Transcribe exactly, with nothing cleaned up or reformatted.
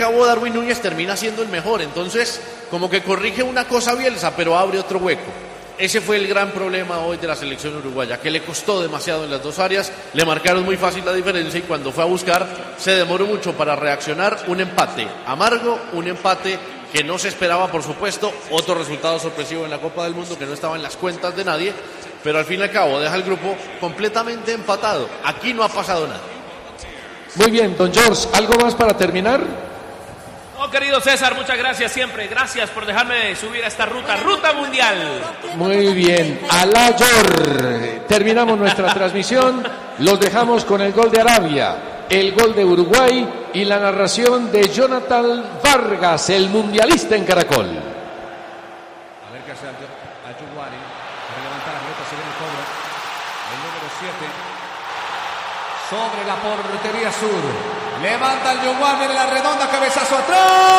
Cabo Darwin Núñez termina siendo el mejor, entonces como que corrige una cosa Bielsa, pero abre otro hueco. Ese fue el gran problema hoy de la selección uruguaya, que le costó demasiado en las dos áreas, le marcaron muy fácil la diferencia y cuando fue a buscar se demoró mucho para reaccionar. Un empate amargo, un empate que no se esperaba, por supuesto, otro resultado sorpresivo en la Copa del Mundo que no estaba en las cuentas de nadie, pero al fin y al cabo deja el grupo completamente empatado. Aquí no ha pasado nada. Muy bien, don George, ¿algo más para terminar? No, querido César, muchas gracias siempre. Gracias por dejarme subir a esta ruta, ruta mundial. Muy bien, Alá Yor. Terminamos nuestra transmisión. Los dejamos con el gol de Arabia, el gol de Uruguay y la narración de Jonathan Vargas, el mundialista en Caracol. A ver qué hace Ayuwari. Para levantar la pelota se viene el cobro. El número siete. Sobre la portería sur. Levanta el Yuguán, viene la redonda, cabezazo atrás.